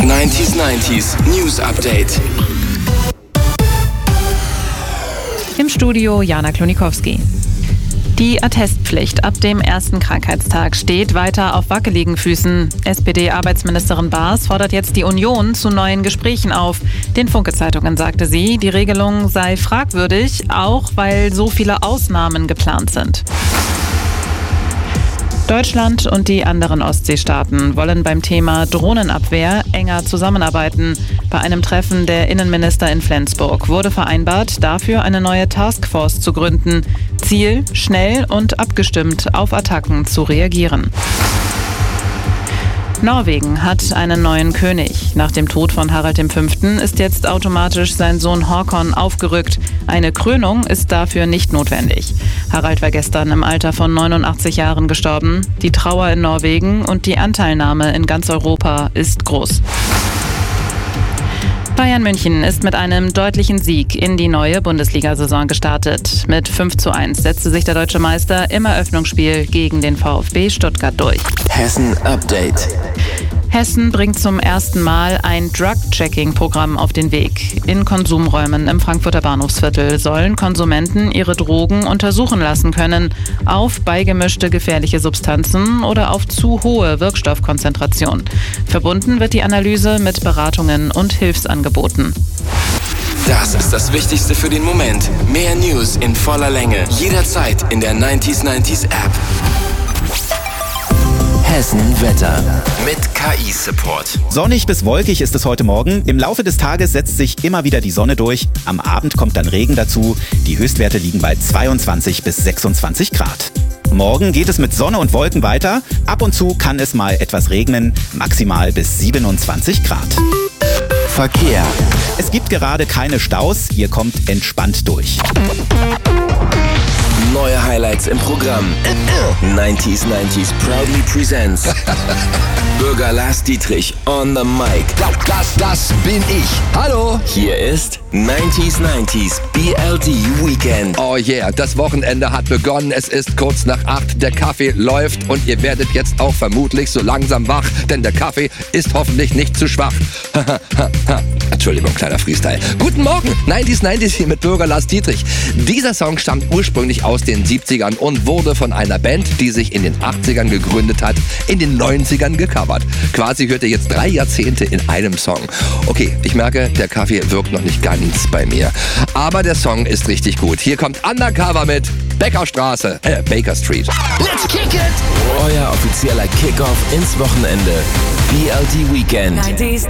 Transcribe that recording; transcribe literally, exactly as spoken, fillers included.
neunzig neunzig News Update. Im Studio Jana Klonikowski. Die Attestpflicht ab dem ersten Krankheitstag steht weiter auf wackeligen Füßen. S P D-Arbeitsministerin Baas fordert jetzt die Union zu neuen Gesprächen auf. Den Funke-Zeitungen sagte sie, die Regelung sei fragwürdig, auch weil so viele Ausnahmen geplant sind. Deutschland und die anderen Ostseestaaten wollen beim Thema Drohnenabwehr enger zusammenarbeiten. Bei einem Treffen der Innenminister in Flensburg wurde vereinbart, dafür eine neue Taskforce zu gründen. Ziel, schnell und abgestimmt auf Attacken zu reagieren. Norwegen hat einen neuen König. Nach dem Tod von Harald der Fünfte ist jetzt automatisch sein Sohn Håkon aufgerückt. Eine Krönung ist dafür nicht notwendig. Harald war gestern im Alter von neunundachtzig Jahren gestorben. Die Trauer in Norwegen und die Anteilnahme in ganz Europa ist groß. Bayern München ist mit einem deutlichen Sieg in die neue Bundesliga-Saison gestartet. Mit fünf zu eins setzte sich der deutsche Meister im Eröffnungsspiel gegen den VfB Stuttgart durch. Hessen Update. Hessen bringt zum ersten Mal ein Drug-Checking-Programm auf den Weg. In Konsumräumen im Frankfurter Bahnhofsviertel sollen Konsumenten ihre Drogen untersuchen lassen können auf beigemischte gefährliche Substanzen oder auf zu hohe Wirkstoffkonzentration. Verbunden wird die Analyse mit Beratungen und Hilfsangeboten. Das ist das Wichtigste für den Moment. Mehr News in voller Länge. Jederzeit in der neunzig neunzig App. Hessen Wetter mit K I-Support. Sonnig bis wolkig ist es heute Morgen. Im Laufe des Tages setzt sich immer wieder die Sonne durch. Am Abend kommt dann Regen dazu. Die Höchstwerte liegen bei zweiundzwanzig bis sechsundzwanzig Grad. Morgen geht es mit Sonne und Wolken weiter. Ab und zu kann es mal etwas regnen, maximal bis siebenundzwanzig Grad. Verkehr. Es gibt gerade keine Staus, ihr kommt entspannt durch. Neue Highlights im Programm. neunzig neunzig proudly presents Bürger Lars Dietrich on the mic. Das, das, das bin ich. Hallo. Hier ist neunzig neunzig B L D Weekend. Oh yeah, das Wochenende hat begonnen. Es ist kurz nach acht. Der Kaffee läuft und ihr werdet jetzt auch vermutlich so langsam wach, denn der Kaffee ist hoffentlich nicht zu schwach. Entschuldigung, kleiner Freestyle. Guten Morgen, neunzig neunzig hier mit Bürger Lars Dietrich. Dieser Song stammt ursprünglich aus den siebzigern und wurde von einer Band, die sich in den achtzigern gegründet hat, in den neunzigern gecovert. Quasi hört ihr jetzt drei Jahrzehnte in einem Song. Okay, ich merke, der Kaffee wirkt noch nicht ganz bei mir. Aber der Song ist richtig gut. Hier kommt Undercover mit Bäckerstraße, äh, Baker Street. Let's kick it! Euer offizieller Kickoff ins Wochenende. B L D Weekend. neunzig